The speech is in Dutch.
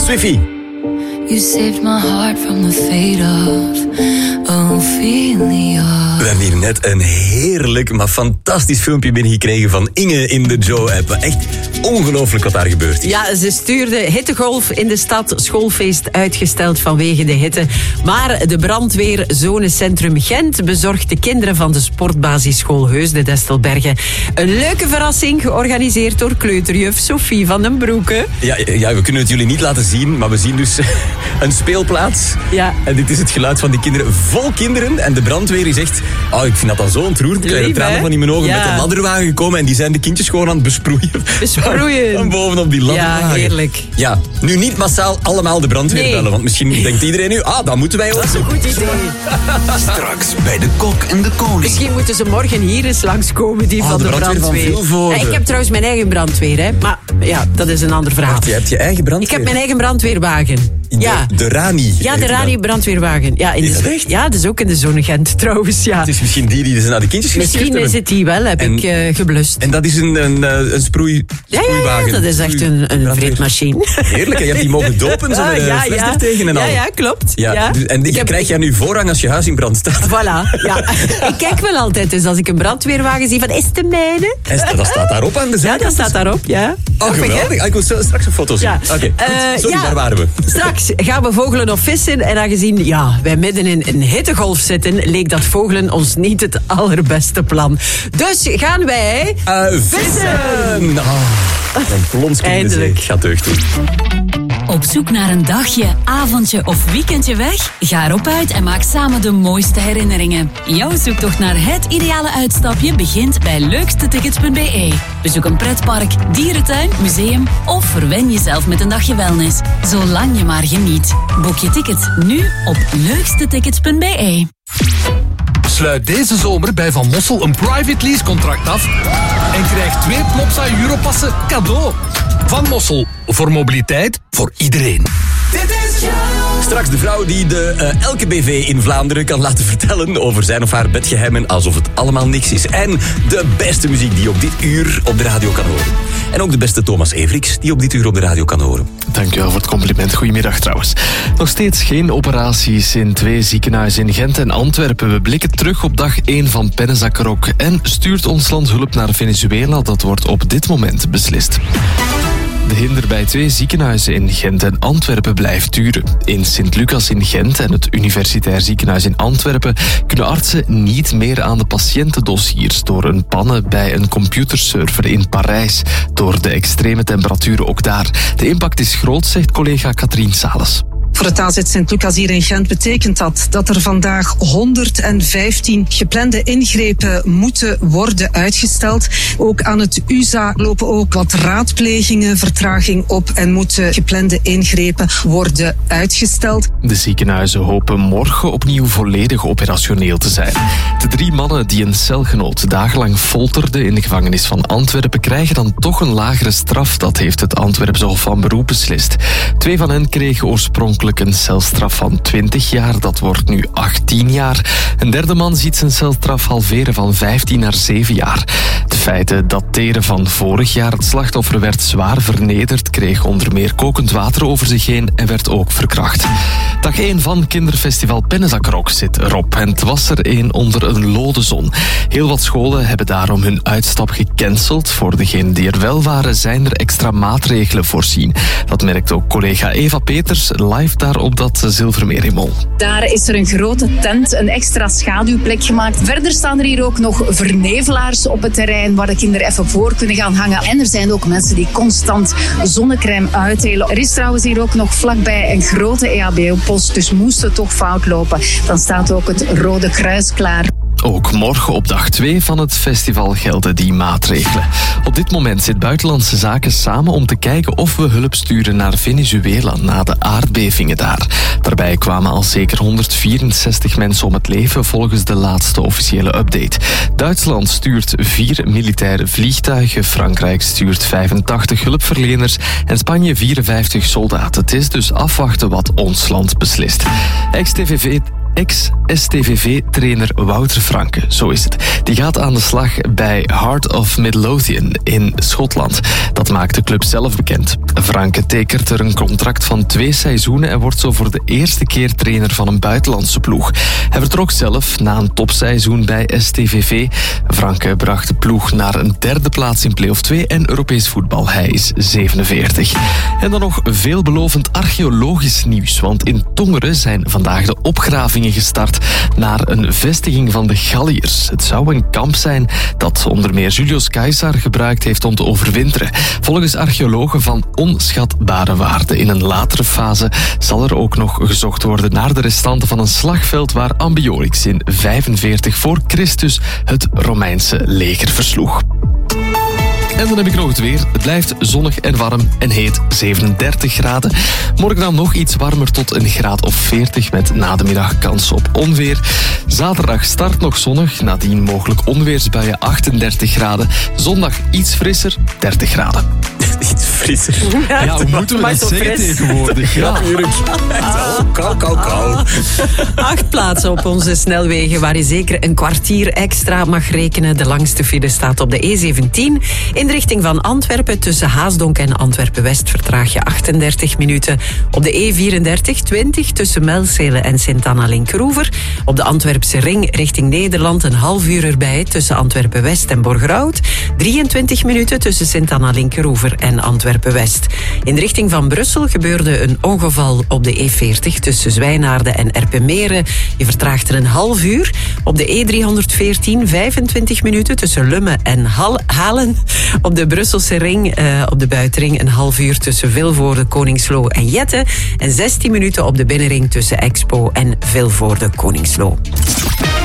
Swiffy. You saved my heart from the fate of Ophelia. We hebben hier net een heerlijk, maar fantastisch filmpje binnengekregen van Inge in de Joe-app. Echt ongelooflijk wat daar gebeurt. Ja, ze stuurde hittegolf in de stad, schoolfeest uitgesteld vanwege de hitte. Maar de brandweer Zonecentrum Gent bezorgt de kinderen van de sportbasisschool Heus de Destelbergen een leuke verrassing, georganiseerd door kleuterjuf Sophie van den Broeke. Ja, we kunnen het jullie niet laten zien, maar we zien dus een speelplaats. Ja. En dit is het geluid van die kinderen, vol kinderen. En de brandweer is echt, ik vind dat dan zo ontroerend. Ik krijg de tranen van in mijn ogen. Ja. Met de ladderwagen gekomen en die zijn de kindjes gewoon aan het besproeien. Van bovenop die ladderwagen. Ja, heerlijk. Ja, nu niet massaal allemaal de brandweer bellen, want misschien denkt iedereen nu, dat moeten wij ook. Dat is een goed idee. Straks bij de Kok en de Koning. Misschien moeten ze morgen hier eens langskomen, die van de brandweer. Van Vilvoorde. Ja, ik heb trouwens mijn eigen brandweer, hè. Maar ja, dat is een ander verhaal. Wacht, je hebt je eigen brandweer? Ik heb mijn eigen brandweerwagen. De Rani. Ja, de Rani brandweerwagen. Ja, Is dat echt? Ja, dat is ook in de Zonnegent trouwens, ja. Het is misschien die ze naar de kindjes gestuurd Misschien hebben. is het die wel, heb ik geblust. En dat is een sproeiwagen. Ja, dat is echt een vreedmachine. Heerlijk, en je hebt die mogen dopen, zo met een fles er tegen en al. Ja, klopt. Ja. En krijg jij nu voorrang als je huis in brand staat? Voilà, ja. Ik kijk wel altijd dus als ik een brandweerwagen zie van, is het de mijne? Dat staat daarop aan de zijkant. Ja, dat staat daarop, ja. Geweldig. Ik wil straks een foto zien. Ja. Oké. Sorry, waar waren we? Straks gaan we vogelen of vissen. En aangezien wij midden in een hittegolf zitten, leek dat vogelen ons niet het allerbeste plan. Dus gaan wij vissen! Een plons in de zee. Gaat deugd doen. Op zoek naar een dagje, avondje of weekendje weg? Ga erop uit en maak samen de mooiste herinneringen. Jouw zoektocht naar het ideale uitstapje begint bij leukstetickets.be. Bezoek een pretpark, dierentuin, museum of verwen jezelf met een dagje wellness. Zolang je maar geniet. Boek je tickets nu op leukstetickets.be. Sluit deze zomer bij Van Mossel een private lease contract af en krijg 2 Plopsa Europassen cadeau. Van Mossel, voor mobiliteit, voor iedereen. Straks de vrouw die de elke BV in Vlaanderen kan laten vertellen over zijn of haar bedgeheimen alsof het allemaal niks is. En de beste muziek die op dit uur op de radio kan horen. En ook de beste Thomas Everiks die op dit uur op de radio kan horen. Dankjewel voor het compliment. Goedemiddag trouwens. Nog steeds geen operaties in 2 ziekenhuizen in Gent en Antwerpen. We blikken terug op dag 1 van Pennenzakkerok. En stuurt ons land hulp naar Venezuela? Dat wordt op dit moment beslist. De hinder bij 2 ziekenhuizen in Gent en Antwerpen blijft duren. In Sint-Lucas in Gent en het Universitair Ziekenhuis in Antwerpen kunnen artsen niet meer aan de patiëntendossiers door een pannen bij een computerserver in Parijs. Door de extreme temperaturen ook daar. De impact is groot, zegt collega Katrien Sales. Voor het AZ Sint-Lucas hier in Gent betekent dat er vandaag 115 geplande ingrepen moeten worden uitgesteld. Ook aan het USA lopen ook wat raadplegingen, vertraging op en moeten geplande ingrepen worden uitgesteld. De ziekenhuizen hopen morgen opnieuw volledig operationeel te zijn. De 3 mannen die een celgenoot dagenlang folterden in de gevangenis van Antwerpen krijgen dan toch een lagere straf. Dat heeft het Antwerpse Hof van Beroep beslist. 2 van hen kregen oorspronkelijk een celstraf van 20 jaar. Dat wordt nu 18 jaar. Een derde man ziet zijn celstraf halveren van 15 naar 7 jaar. De feiten dateren van vorig jaar. Het slachtoffer werd zwaar vernederd, kreeg onder meer kokend water over zich heen en werd ook verkracht. Dag 1 van kinderfestival Pennenzakkerok zit erop. En het was er een onder een lode zon. Heel wat scholen hebben daarom hun uitstap gecanceld. Voor degenen die er wel waren, zijn er extra maatregelen voorzien. Dat merkt ook collega Eva Peters live daar op dat Zilvermeer in Mol. Daar is er een grote tent, een extra schaduwplek gemaakt. Verder staan er hier ook nog vernevelaars op het terrein waar de kinderen even voor kunnen gaan hangen. En er zijn ook mensen die constant zonnecrème uitdelen. Er is trouwens hier ook nog vlakbij een grote EHBO-post, dus moest het toch fout lopen, dan staat ook het Rode Kruis klaar. Ook morgen op dag 2 van het festival gelden die maatregelen. Op dit moment zit Buitenlandse Zaken samen om te kijken of we hulp sturen naar Venezuela na de aardbevingen daar. Daarbij kwamen al zeker 164 mensen om het leven volgens de laatste officiële update. Duitsland stuurt 4 militaire vliegtuigen, Frankrijk stuurt 85 hulpverleners en Spanje 54 soldaten. Het is dus afwachten wat ons land beslist. ex-STVV-trainer Wouter Franke, zo is het. Die gaat aan de slag bij Heart of Midlothian in Schotland. Dat maakt de club zelf bekend. Franke tekent er een contract van 2 seizoenen en wordt zo voor de eerste keer trainer van een buitenlandse ploeg. Hij vertrok zelf na een topseizoen bij STVV. Franke bracht de ploeg naar een 3e plaats in play-off 2 en Europees voetbal. Hij is 47. En dan nog veelbelovend archeologisch nieuws, want in Tongeren zijn vandaag de opgravingen gestart naar een vestiging van de Galliërs. Het zou een kamp zijn dat onder meer Julius Caesar gebruikt heeft om te overwinteren. Volgens archeologen van onschatbare waarde. In een latere fase zal er ook nog gezocht worden naar de restanten van een slagveld waar Ambiorix in 45 voor Christus het Romeinse leger versloeg. En dan heb ik nog het weer. Het blijft zonnig en warm en heet 37 graden. Morgen dan nog iets warmer tot een graad of 40 met na de middag kans op onweer. Zaterdag start nog zonnig, nadien mogelijk onweersbuien 38 graden. Zondag iets frisser, 30 graden. Iets frisser. Ja, hoe moeten we dat zeggen tegenwoordig? Ja, natuurlijk. Kou. 8 plaatsen op onze snelwegen waar je zeker een kwartier extra mag rekenen. De langste file staat op de E17. In de richting van Antwerpen tussen Haasdonk en Antwerpen-West vertraag je 38 minuten. Op de E34 20 tussen Melzele en Sint-Anna-Linkeroever. Op de Antwerpse ring richting Nederland een half uur erbij tussen Antwerpen-West en Borgerhout. 23 minuten tussen Sint-Anna-Linkeroever en Antwerpen-West. In de richting van Brussel gebeurde een ongeval op de E40 tussen Zwijnaarden en Erpenmeren. Je vertraagt er een half uur. Op de E314 25 minuten tussen Lummen en Halen. Op de Brusselse ring, op de buitenring, een half uur tussen Vilvoorde, Koningsloo en Jette. En 16 minuten op de binnenring tussen Expo en Vilvoorde, Koningsloo.